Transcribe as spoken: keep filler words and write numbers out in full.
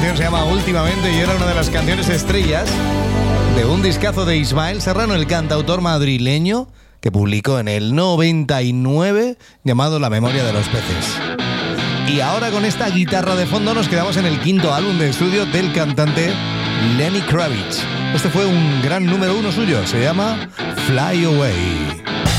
canción se llama Últimamente y era una de las canciones estrellas de un discazo de Ismael Serrano, el cantautor madrileño, que publicó en el noventa y nueve llamado La memoria de los peces. Y ahora con esta guitarra de fondo nos quedamos en el quinto álbum de estudio del cantante Lenny Kravitz. Este fue un gran número uno suyo, se llama Fly Away.